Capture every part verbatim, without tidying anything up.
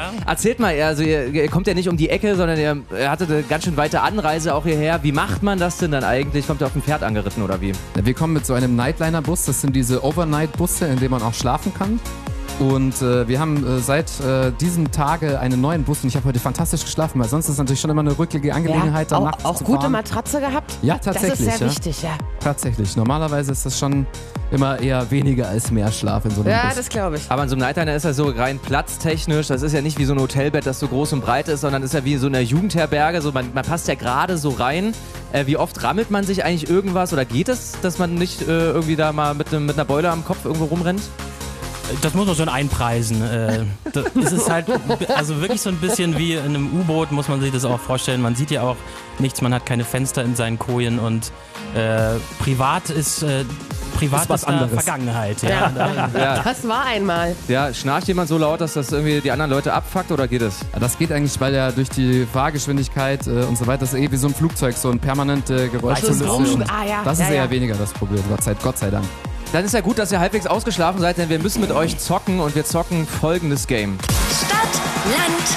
Ja. Erzählt mal, also ihr, ihr kommt ja nicht um die Ecke, sondern ihr, ihr hattet eine ganz schön weite Anreise auch hierher. Wie macht man das denn dann eigentlich? Kommt ihr auf dem Pferd angeritten oder wie? Wir kommen mit so einem Nightliner-Bus, das sind diese Overnight-Busse, in denen man auch schlafen kann. Und äh, wir haben äh, seit äh, diesem Tage einen neuen Bus und ich habe heute fantastisch geschlafen, weil sonst ist es natürlich schon immer eine rücklige Angelegenheit, ja, da auch, nachts auch zu gute fahren. Matratze gehabt? Ja, tatsächlich. Das ist sehr ja. wichtig, ja. Tatsächlich. Normalerweise ist das schon immer eher weniger als mehr Schlaf in so einem Ja, Bus. das glaube ich. Aber in so einem Nightliner ist ja so rein platztechnisch, das ist ja nicht wie so ein Hotelbett, das so groß und breit ist, sondern ist ja wie so eine Jugendherberge, so man, man passt ja gerade so rein. Äh, wie oft rammelt man sich eigentlich irgendwas oder geht es, dass man nicht äh, irgendwie da mal mit, ne, mit einer Beule am Kopf irgendwo rumrennt? Das muss man schon einpreisen. Äh, das ist es halt, also wirklich so ein bisschen wie in einem U-Boot, muss man sich das auch vorstellen. Man sieht ja auch nichts, man hat keine Fenster in seinen Kojen und äh, privat ist, äh, privat ist was ist da anderes. Vergangenheit. Ja. Ja. Ja. Das war einmal. Ja, schnarcht jemand so laut, dass das irgendwie die anderen Leute abfuckt oder geht es? Ja, das geht eigentlich, weil ja durch die Fahrgeschwindigkeit äh, und so weiter, das ist eh wie so ein Flugzeug, so ein permanente Geräuschkulisse. Weißes Und Ah, ja. Das ja, ist eher ja. weniger das Problem, Gott sei, Gott sei Dank. Dann ist ja gut, dass ihr halbwegs ausgeschlafen seid, denn wir müssen mit euch zocken und wir zocken folgendes Game. Stadt, Land,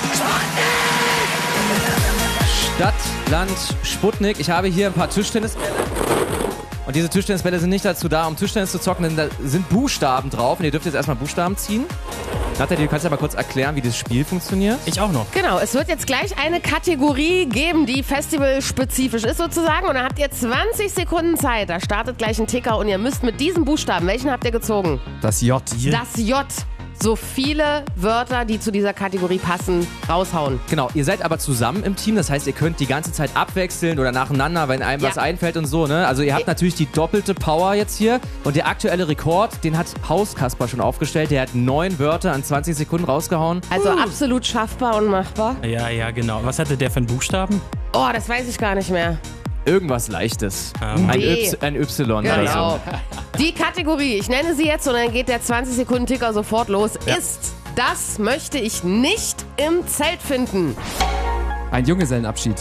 Stadt, Land, Sputnik. Ich habe hier ein paar Tischtennis. Und diese Tischtennisbälle sind nicht dazu da, um Tischtennis zu zocken, denn da sind Buchstaben drauf. Und ihr dürft jetzt erstmal Buchstaben ziehen. Nathalie, du kannst ja mal kurz erklären, wie das Spiel funktioniert. Ich auch noch. Genau, es wird jetzt gleich eine Kategorie geben, die festivalspezifisch ist sozusagen. Und dann habt ihr zwanzig Sekunden Zeit. Da startet gleich ein Ticker und ihr müsst mit diesem Buchstaben, welchen habt ihr gezogen? Das J. Das J. So viele Wörter, die zu dieser Kategorie passen, raushauen. Genau, ihr seid aber zusammen im Team, das heißt, ihr könnt die ganze Zeit abwechseln oder nacheinander, wenn einem Ja. was einfällt und so, ne? Also ihr habt natürlich die doppelte Power jetzt hier und der aktuelle Rekord, den hat Hauskasper schon aufgestellt, der hat neun Wörter an zwanzig Sekunden rausgehauen. Also absolut schaffbar und machbar. Ja, ja, genau. Was hatte der für einen Buchstaben? Oh, das weiß ich gar nicht mehr. Irgendwas Leichtes. Ähm. Ein, D. y, ein Y oder Genau. so. Die Kategorie, ich nenne sie jetzt und dann geht der zwanzig Sekunden Ticker sofort los, ist: Das möchte ich nicht im Zelt finden. Ein Junggesellenabschied.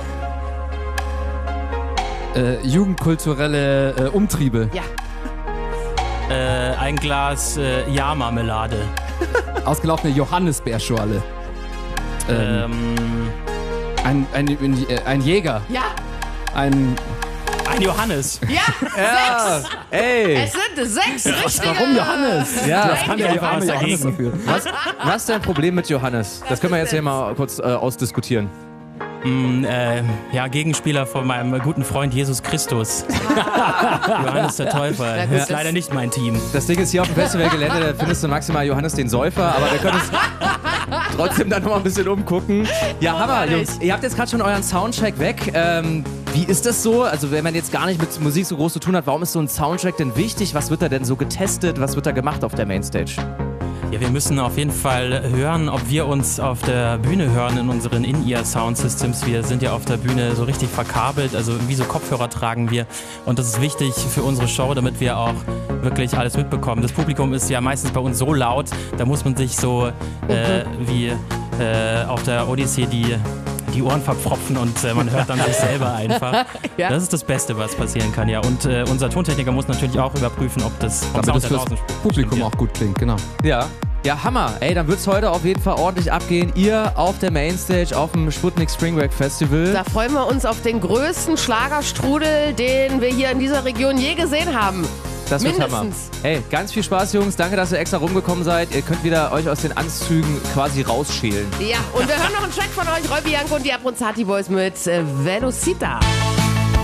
Äh, jugendkulturelle äh, Umtriebe. Ja. Äh, ein Glas äh, Ja-Marmelade. Ausgelaufene Johannisbeerschorle. Ähm, Ähm, ein, ein, ein, ein Jäger. Ja. Ein. ein Johannes. Ja. Ja, ey. Es sind sechs richtige. Warum Johannes? Ja, Das kann ja einfach was Johannes dagegen. dafür. was, was ist dein Problem mit Johannes? Das können wir jetzt hier mal kurz äh, ausdiskutieren. Mm, äh, ja, Gegenspieler von meinem guten Freund Jesus Christus. Johannes der Täufer. gut, Das ist das- leider nicht mein Team. Das Ding ist, hier auf dem Festivalgelände, da findest du maximal Johannes den Säufer, aber wir können uns trotzdem dann noch mal ein bisschen umgucken. Ja, Hammer, Jungs. Ihr habt jetzt gerade schon euren Soundcheck weg. Ähm, wie ist das so? Also wenn man jetzt gar nicht mit Musik so groß zu tun hat, warum ist so ein Soundcheck denn wichtig? Was wird da denn so getestet? Was wird da gemacht auf der Mainstage? Ja, wir müssen auf jeden Fall hören, ob wir uns auf der Bühne hören in unseren In-Ear-Sound-Systems. Wir sind ja auf der Bühne so richtig verkabelt, also wie so Kopfhörer tragen wir. Und das ist wichtig für unsere Show, damit wir auch wirklich alles mitbekommen. Das Publikum ist ja meistens bei uns so laut, da muss man sich so äh, wie äh, auf der Odyssee die die Ohren verpfropfen und äh, man hört dann sich selber einfach. Ja. Das ist das Beste, was passieren kann, ja. Und äh, unser Tontechniker muss natürlich auch überprüfen, ob das vom Damit Sound das da fürs draußen Publikum stimmt, ja. auch gut klingt, genau. Ja. Ja, Hammer. Ey, dann wird's heute auf jeden Fall ordentlich abgehen. Ihr auf der Mainstage auf dem Sputnik Spring Break Festival. Da freuen wir uns auf den größten Schlagerstrudel, den wir hier in dieser Region je gesehen haben. Das wird Hammer. Mindestens. Hey, ganz viel Spaß, Jungs. Danke, dass ihr extra rumgekommen seid. Ihr könnt wieder euch aus den Anzügen quasi rausschälen. Ja, und wir hören noch einen Track von euch, Roy Bianco und die Abronzati Boys mit äh, Velocita.